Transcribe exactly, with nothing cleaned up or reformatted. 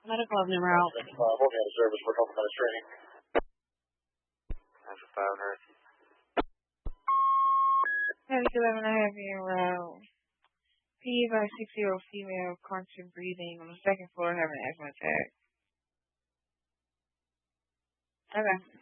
Medical is never out. Uh, working out of service for couple minutes training. That's a five hundred. Heavy eleven, I have your uh, P five six-year-old female, constant breathing on the second floor having an asthma attack. Okay.